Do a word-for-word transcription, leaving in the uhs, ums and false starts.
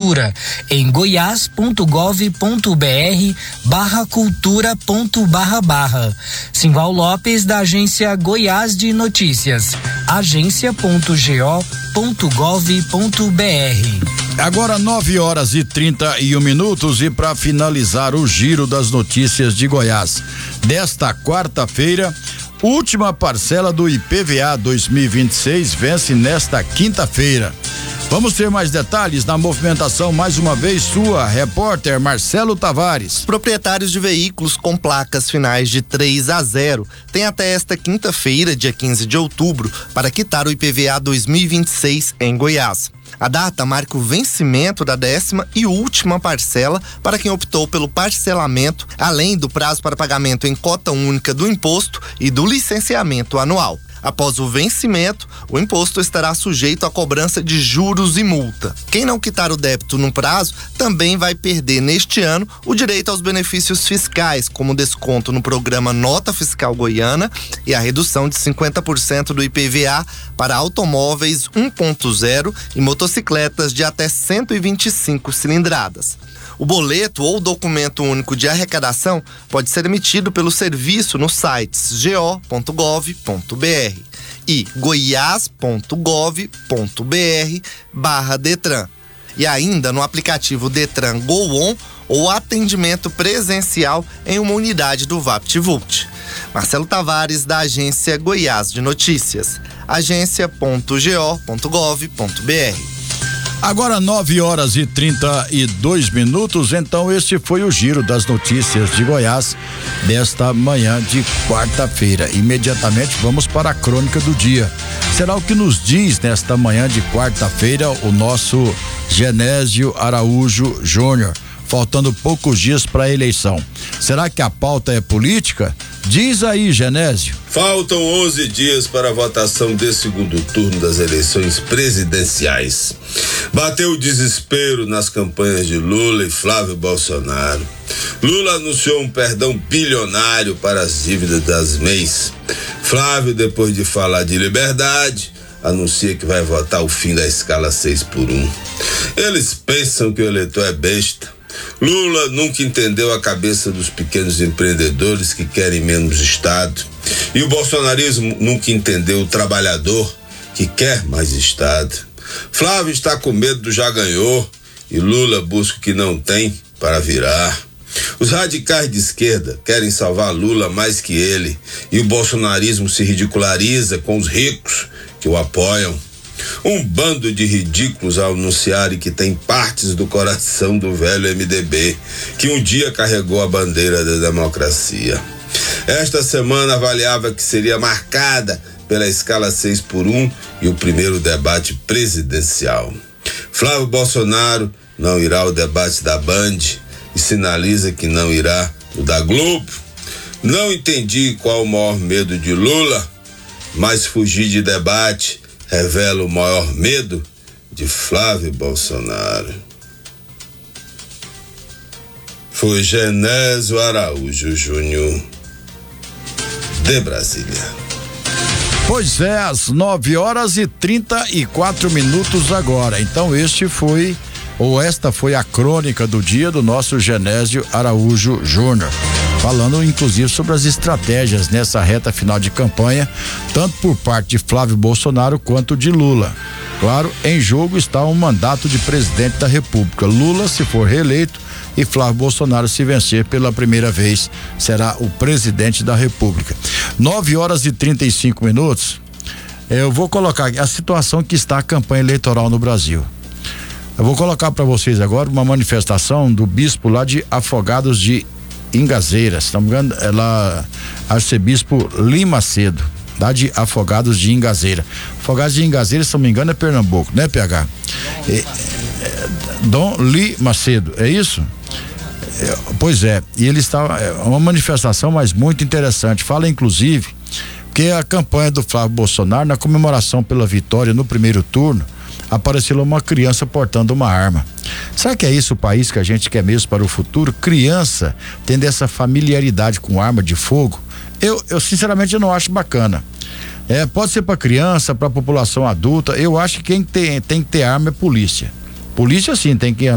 cultura em goiás ponto gov ponto br barra cultura ponto barra barra. Simval Lopes, da agência Goiás de Notícias, agência ponto go ponto gov ponto br. Agora nove horas e trinta e um minutos, e para finalizar o giro das notícias de Goiás desta quarta-feira, última parcela do I P V A dois mil e vinte e seis vence nesta quinta-feira. Vamos ter mais detalhes na movimentação, mais uma vez, sua repórter Marcelo Tavares. Proprietários de veículos com placas finais de três a zero têm até esta quinta-feira, dia quinze de outubro, para quitar o I P V A dois mil e vinte e seis em Goiás. A data marca o vencimento da décima e última parcela para quem optou pelo parcelamento, além do prazo para pagamento em cota única do imposto e do licenciamento anual. Após o vencimento, o imposto estará sujeito à cobrança de juros e multa. Quem não quitar o débito no prazo também vai perder neste ano o direito aos benefícios fiscais, como desconto no programa Nota Fiscal Goiana e a redução de cinquenta por cento do I P V A para automóveis um ponto zero e motocicletas de até cento e vinte e cinco cilindradas. O boleto ou documento único de arrecadação pode ser emitido pelo serviço nos sites go ponto gov ponto br e goiás ponto gov ponto br barra Detran, e ainda no aplicativo Detran Go On ou atendimento presencial em uma unidade do VaptVult. Marcelo Tavares, da agência Goiás de Notícias, agência ponto go ponto gov ponto br. Agora nove horas e trinta e dois minutos, então este foi o giro das notícias de Goiás desta manhã de quarta-feira. Imediatamente vamos para a crônica do dia. Será o que nos diz nesta manhã de quarta-feira o nosso Genésio Araújo Júnior, faltando poucos dias para a eleição. Será que a pauta é política? Diz aí, Genésio. Faltam onze dias para a votação desse segundo turno das eleições presidenciais. Bateu o desespero nas campanhas de Lula e Flávio Bolsonaro. Lula anunciou um perdão bilionário para as dívidas das M E Is. Flávio, depois de falar de liberdade, anuncia que vai votar o fim da escala seis por um. Eles pensam que o eleitor é besta. Lula nunca entendeu a cabeça dos pequenos empreendedores que querem menos Estado. E o bolsonarismo nunca entendeu o trabalhador que quer mais Estado. Flávio está com medo do já ganhou e Lula busca o que não tem para virar. Os radicais de esquerda querem salvar Lula mais que ele, e o bolsonarismo se ridiculariza com os ricos que o apoiam. Um bando de ridículos ao anunciarem que tem partes do coração do velho M D B, que um dia carregou a bandeira da democracia. Esta semana avaliava que seria marcada pela escala seis por um e o primeiro debate presidencial. Flávio Bolsonaro não irá ao debate da Band e sinaliza que não irá o da Globo. Não entendi qual o maior medo de Lula, mas fugir de debate revela o maior medo de Flávio Bolsonaro. Foi Genésio Araújo Júnior, de Brasília. Pois é, às nove horas e trinta e quatro minutos agora. Então este foi, ou esta foi a crônica do dia do nosso Genésio Araújo Júnior, falando inclusive sobre as estratégias nessa reta final de campanha, tanto por parte de Flávio Bolsonaro quanto de Lula. Claro, em jogo está um mandato de presidente da República. Lula, se for reeleito, e Flávio Bolsonaro, se vencer pela primeira vez, será o presidente da República. nove horas e trinta e cinco minutos. Eu vou colocar a situação que está a campanha eleitoral no Brasil. Eu vou colocar para vocês agora uma manifestação do bispo lá de Afogados de Ingazeiras, se não me engano, é lá, arcebispo Lima Macedo, lá de Afogados de Ingazeira. Afogados de Ingazeira, se não me engano, é Pernambuco, né, P H? É, é, Dom Li Macedo, é isso? É, pois é, e ele está, é uma manifestação, mas muito interessante. Fala, inclusive, que a campanha do Flávio Bolsonaro, na comemoração pela vitória no primeiro turno, apareceu uma criança portando uma arma. Será que é isso o país que a gente quer mesmo para o futuro? Criança tendo essa familiaridade com arma de fogo? Eu, eu sinceramente eu não acho bacana. É, pode ser para criança, para população adulta. Eu acho que quem tem, tem que ter arma é polícia. Polícia sim tem que